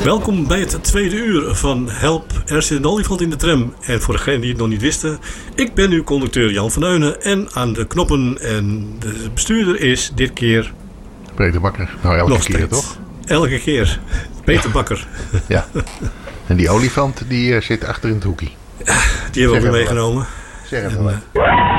Welkom bij het tweede uur van Help, er zit een olifant in de tram. En voor degenen die het nog niet wisten, ik ben uw conducteur Jan van Heunen en aan de knoppen en de bestuurder is dit keer... Peter Bakker. Nou, elke keer toch? Elke keer. Peter Bakker. Ja. En die olifant die zit achter in het hoekje. Die hebben we ook weer meegenomen. Zeg het wel.